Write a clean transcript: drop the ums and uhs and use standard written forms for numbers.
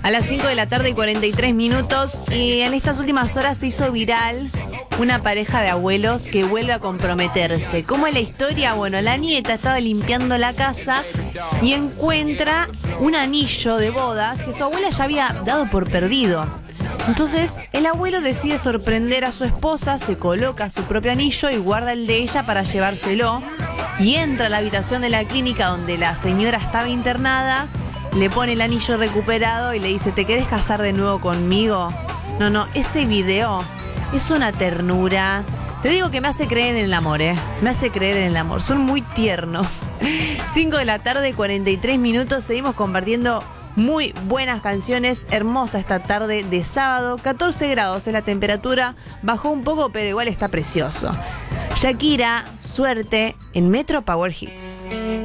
A las 5 de la tarde y 43 minutos, y en estas últimas horas se hizo viral una pareja de abuelos que vuelve a comprometerse. ¿Cómo es la historia? Bueno, la nieta estaba limpiando la casa y encuentra un anillo de bodas que su abuela ya había dado por perdido. Entonces, el abuelo decide sorprender a su esposa, se coloca su propio anillo y guarda el de ella para llevárselo. Y entra a la habitación de la clínica donde la señora estaba internada, le pone el anillo recuperado y le dice: ¿te querés casar de nuevo conmigo? No, ese video es una ternura. Te digo que me hace creer en el amor, me hace creer en el amor. Son muy tiernos. 5 de la tarde, 43 minutos, seguimos compartiendo muy buenas canciones. Hermosa esta tarde de sábado. 14 grados es la temperatura. Bajó un poco, pero igual está precioso. Shakira, Suerte, en Metro Power Hits.